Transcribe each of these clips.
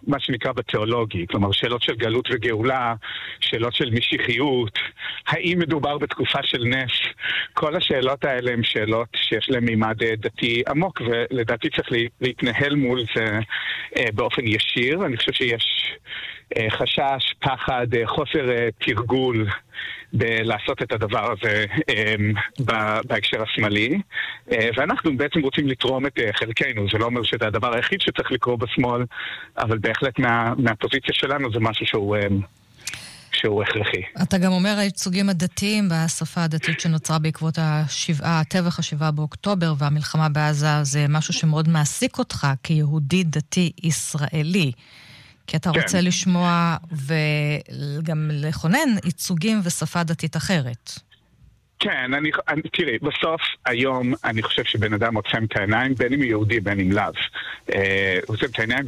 מה שנקרא בתיאולוגי, כלומר שאלות של גלות וגאולה, שאלות של משיחיות, האם מדובר בתקופה של נס, כל השאלות האלה הן שאלות שיש להן מימד דתי עמוק, ולדעתי צריך להתנהל מול זה באופן ישיר. אני חושב שיש חשש, פחד, חוסר תרגול בלעשות את הדבר הזה בהקשר השמאלי, ואנחנו בעצם רוצים לתרום את חלקנו. זה לא אומר שזה הדבר היחיד שצריך לקרוא בשמאל, אבל בהחלט מהפוזיציה שלנו זה משהו שהוא הכרחי. אתה גם אומר הייצוגים הדתיים בשפה הדתית שנוצרה בעקבות הטבח ה7 באוקטובר והמלחמה בעזה, זה משהו שמאוד מעסיק אותך כיהודי דתי ישראלי. כי אתה רוצה לשמוע וגם לכונן ייצוגים ושפה דתית אחרת. כן, תראי, בסוף היום אני חושב שבן אדם עוצם את העיניים, בין אם יהודי בין אם לאו. עוצם את העיניים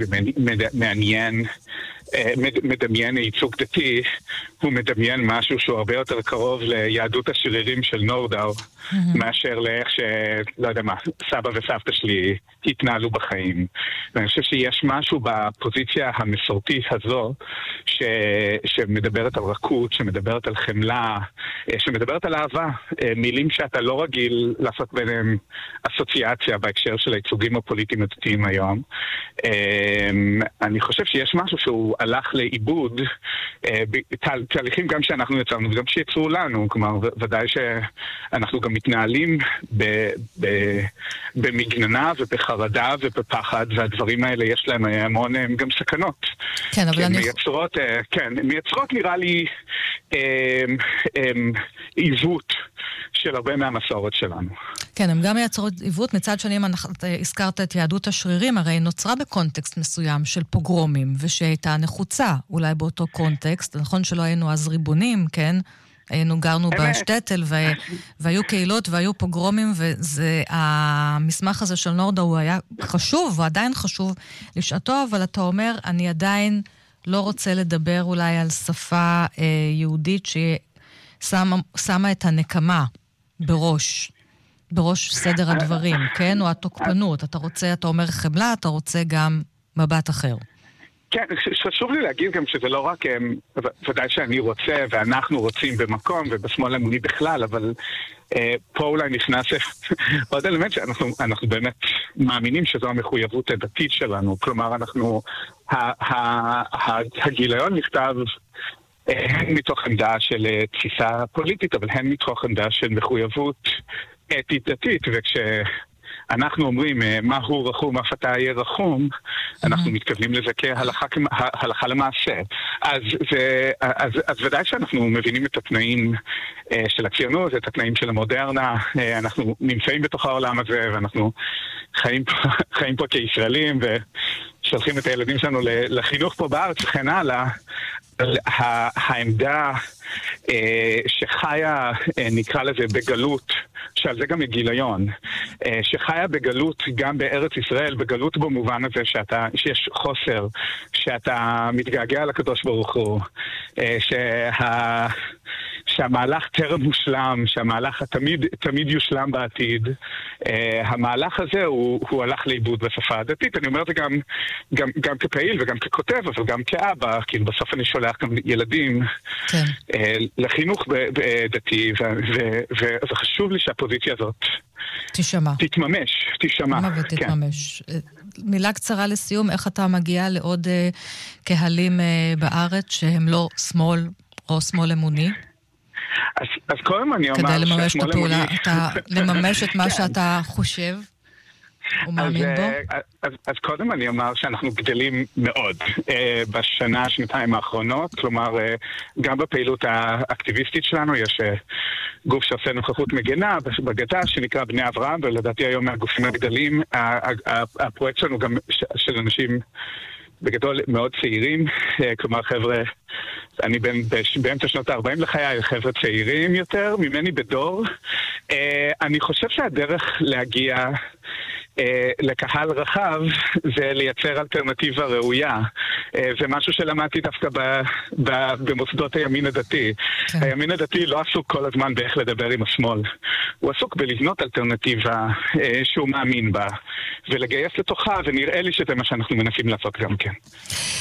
מדמיין ייצוג דתי, הוא מדמיין משהו שהוא הרבה יותר קרוב ליהדות השרירים של נורדאו, מאשר לאיך לא יודע מה, סבא וסבתא שלי התנהלו בחיים. ואני חושב שיש משהו בפוזיציה המסורתית הזו, שמדברת על רכות, שמדברת על חמלה, שמדברת על אהבה, מילים שאתה לא רגיל לעשות ביניהם אסוציאציה בהקשר של הייצוגים הפוליטיים הדתיים היום. אני חושב שיש משהו שהוא הלך לאיבוד, תהליכים גם שאנחנו יצרנו וגם שיצרו לנו, כלומר ודאי שאנחנו גם מתנהלים במגננה ובחרדה ובפחד, והדברים האלה יש להם המון גם סכנות. כן, אבל אני... מייצרות נראה לי עיוות של הרבה מהמסורת שלנו. כן, הם גם מייצרות עיוות. מצד שני, אם הזכרת את יהדות השרירים, הרי נוצרה בקונטקסט מסוים של פוגרומים, ושהייתה נחוצה אולי באותו קונטקסט. נכון שלא היינו אז ריבונים, כן? גרנו בשטטל, והיו קהילות והיו פוגרומים, והמסמך הזה של נורדאו הוא היה חשוב, הוא עדיין חשוב לשעתו, אבל אתה אומר, אני עדיין לא רוצה לדבר אולי על שפה יהודית ששמה את הנקמה בראש סדר הדברים, כן? או התוקפנות. אתה אומר חמלה, אתה רוצה גם מבט אחר. כן, חשוב לי להגיד גם שזה לא רק, ודאי שאני רוצה ואנחנו רוצים במקום ובשמאל אמוני בכלל, אבל פה אולי נכנס עוד אלמנט שאנחנו באמת מאמינים שזו המחויבות הדתית שלנו. כלומר, הגיליון נכתב הן מתוך עמדה של תפיסה פוליטית, אבל הן מתוך עמדה של מחויבות אתית דתית, אנחנו אומרים, מה הוא רחום, אף אתה יהיה רחום, אנחנו מתכוונים לזה כהלכה למעשה. אז ודאי שאנחנו מבינים את התנאים של הציונות, את התנאים של המודרנה, אנחנו נמצאים בתוך העולם הזה, ואנחנו חיים פה כישראלים, ושולחים את הילדים שלנו לחינוך פה בארץ, וכן הלאה. העמדה שחיה, נקרא לזה, בגלות, שעל זה גם הגיליון, שחיה בגלות גם בארץ ישראל, בגלות במובן הזה שיש חוסר, שאתה מתגעגע לקדוש ברוך הוא, שהמהלך טרם מושלם, שהמהלך תמיד יושלם בעתיד. המהלך הזה הוא הלך לאיבוד בשפה הדתית. אני אומר את זה גם כפעיל וגם ככותב, אבל גם כאבא, כי בסוף אני שולח גם ילדים לחינוך דתי, וחשוב לי שהפוזיציה הזאת תתממש. מילה קצרה לסיום, איך אתה מגיע לעוד קהלים בארץ שהם לא שמאל או שמאל אמוני? אז קודם אני אומר... כדי לממש את הפעולה, לממש את מה שאתה חושב ומאמין בו? אז קודם אני אומר שאנחנו גדלים מאוד שנתיים האחרונות, כלומר גם בפעילות האקטיביסטית שלנו יש גוף שעושה נוכחות מגנה בגדה שנקרא בני אברהם, ולדעתי היום מהגופים הגדולים. הפרויקט שלנו גם של אנשים בגדול מאוד צעירים, כלומר חבר'ה, אני באמצע שנות ה-40 לחיי, חבר'ה צעירים יותר ממני בדור. אני חושב שהדרך להגיע לקהל רחב זה לייצר אלטרנטיבה ראויה. זה משהו שלמדתי דווקא במוסדות הימין הדתי. הימין הדתי לא עסוק כל הזמן באיך לדבר עם השמאל. הוא עסוק בלבנות אלטרנטיבה שהוא מאמין בה, ולגייס לתוכה, ונראה לי שזה מה שאנחנו מנסים לעשות גם כן.